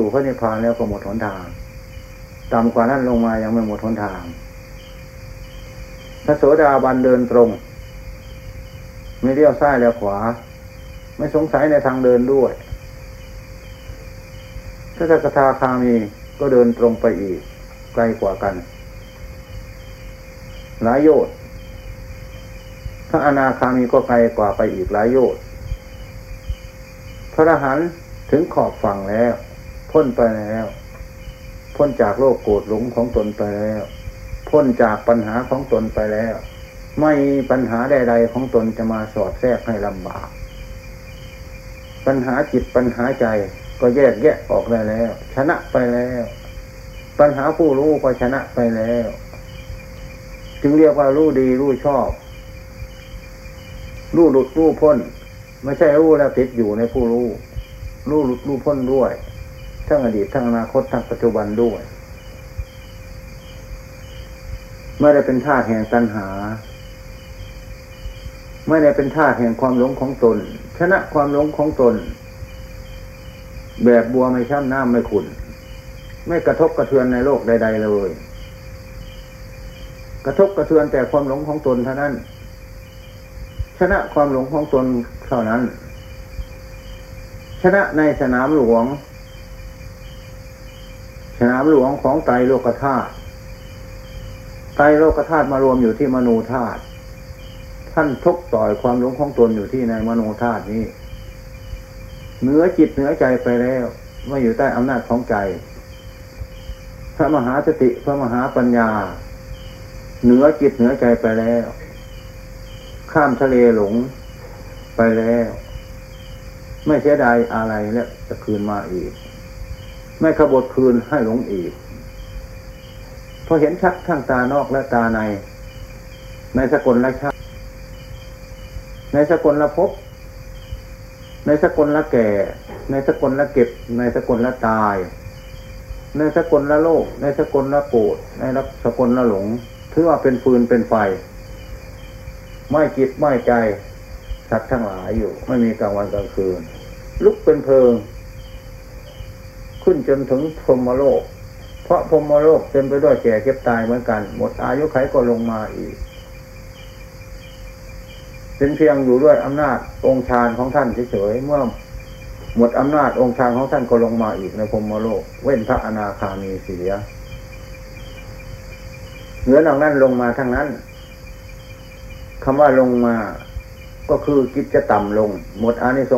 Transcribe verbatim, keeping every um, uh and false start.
สู่พระนิพพานแล้วก็หมดหนทางต่ำกว่านั้นลงมายังไม่หมดหนทางพระโสดาบันเดินตรงไม่เลี้ยวซ้ายแล้วขวาไม่สงสัยในทางเดินด้วยพระสกทาคามีก็เดินตรงไปอีกไกลกว่ากันหลายโยชน์พระอนาคามีก็ไกลกว่าไปอีกหลายโยชน์พระอรหันต์ถึงขอบฝั่งแล้วพ้นไปแล้วพ้นจากโลกโกรธหลงของตนไปแล้วพ้นจากปัญหาของตนไปแล้วไม่มีปัญหาใดๆของตนจะมาสอดแทรกให้ลำบากปัญหาจิตปัญหาใจก็แยกแยะออกได้แล้วชนะไปแล้วปัญหาผู้รู้ก็ชนะไปแล้วจึงเรียกว่ารู้ดีรู้ชอบรู้หลุดรู้พ้นไม่ใช่รู้แล้วติดอยู่ในผู้รู้รู้หลุดรู้พ้นด้วยทั้งอดีตทั้งอนาคตทั้งปัจจุบันด้วยไม่ได้เป็นธาตุแห่งตัณหาไม่ได้เป็นธาตุแห่งความหลงของตนชนะความหลงของตนแบบบัวไม่ช้ำน้ำไม่ขุ่นไม่กระทบกระเทือนในโลกใดๆเลยกระทบกระเทือนแต่ความหลงของตนเท่านั้นชนะความหลงของตนเท่านั้นชนะในสนามหลวงสนามหลวงของไตรโลกธาตุไตรโลกธาตุมารวมอยู่ที่มโนธาตุท่านทุกต่อยความหลงของตนอยู่ที่ในมโนธาตุนี้เหนือจิตเหนือใจไปแล้วไม่อยู่ใต้อำนาจของใจพระมหาสติพระมหาปัญญาเหนือจิตเหนือใจไปแล้วข้ามทะเลหลงไปแล้วไม่เสียดายอะไรแล้วจะคืนมาอีกไม่ขบฏคืนให้หลงอีกพอเห็นชัดทั้งตานอกและตาในในสกลละชาติในสกลละภพในสกลละแก่ในสกลละเก็บในสกลละตายในสกลละโลกในสกลละโกรธในสกลละหลงถือว่าเป็นฟืนเป็นไฟไม่จิตไม่ใจสัตว์ทั้งหลายอยู่ไม่มีกลางวันกลางคืนลุกเป็นเพลิงขึ้นจนถึงพรหมโลกเพราะพรหมโลกเต็มไปด้วยแก่เก็บตายเหมือนกันหมดอายุไขก็ลงมาอีกเป็นเพียงอยู่ด้วยอำนาจองค์ฌานของท่านเฉยๆเมื่อหมดอำนาจองค์ฌานของท่านก็ลงมาอีกในพรหมโลกเว้นพระอนาคามีเสียเหนือนอกนั้นลงมาทั้งนั้นคำว่าลงมาก็คือกิจจะต่ำลงหมดอานิสงส์